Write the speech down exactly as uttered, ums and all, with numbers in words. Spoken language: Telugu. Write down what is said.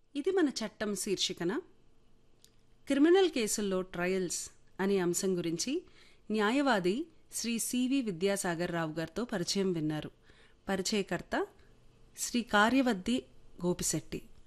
ఇది మన చట్టం శీర్షికన క్రిమినల్ కేసుల్లో ట్రయల్స్ అనే అంశం గురించి న్యాయవాది శ్రీ సివి విద్యాసాగర్ రావు గారితో పరిచయం విన్నారు. పరిచయకర్త శ్రీ కార్యవద్ది గోపిశెట్టి.